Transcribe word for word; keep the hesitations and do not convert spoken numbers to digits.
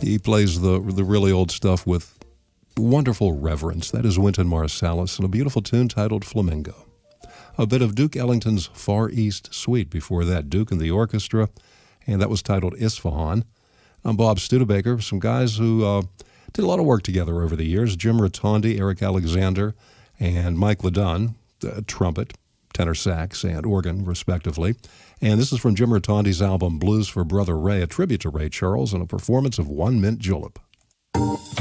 He plays the the really old stuff with wonderful reverence. That is Wynton Marsalis and a beautiful tune titled Flamingo. A bit of Duke Ellington's Far East Suite before that, Duke and the Orchestra, and that was titled Isfahan. I'm Bob Studebaker, some guys who uh, did a lot of work together over the years, Jim Rotondi, Eric Alexander, and Mike LeDun, uh, trumpet, tenor sax, and organ, respectively. And this is from Jim Rotondi's album Blues for Brother Ray, a tribute to Ray Charles and a performance of One Mint Julep.